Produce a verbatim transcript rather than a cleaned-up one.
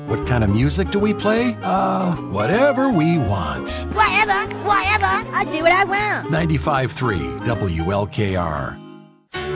What kind of music do we play? Uh, whatever we want. Whatever, whatever, I do what I want. ninety-five point three W L K R.